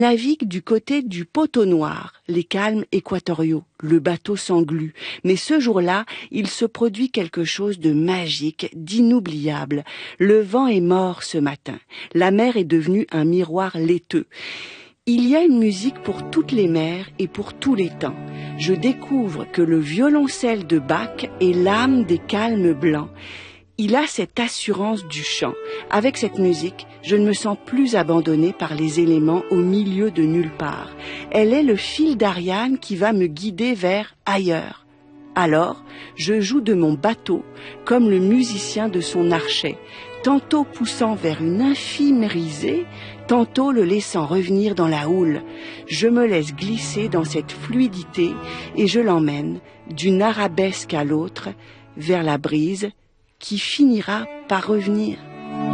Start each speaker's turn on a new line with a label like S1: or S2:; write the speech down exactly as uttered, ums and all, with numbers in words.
S1: Navigue du côté du poteau noir, les calmes équatoriaux. Le bateau s'englue, mais ce jour-là, il se produit quelque chose de magique, d'inoubliable. Le vent est mort ce matin. La mer est devenue un miroir laiteux. Il y a une musique pour toutes les mers et pour tous les temps. Je découvre que le violoncelle de Bach est l'âme des calmes blancs. Il a cette assurance du chant. Avec cette musique, je ne me sens plus abandonnée par les éléments au milieu de nulle part. Elle est le fil d'Ariane qui va me guider vers ailleurs. Alors, je joue de mon bateau comme le musicien de son archet, tantôt poussant vers une infime risée, tantôt le laissant revenir dans la houle. Je me laisse glisser dans cette fluidité et je l'emmène d'une arabesque à l'autre vers la brise qui finira par revenir.